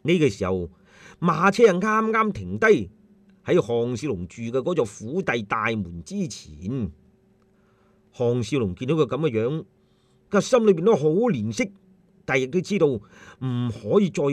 呢個時候，馬車啊啱啱停低喺項少龍住嘅嗰座府邸大門之前。項少龍見到佢咁嘅樣，個心裏邊都好憐惜，但係亦都知道唔可以再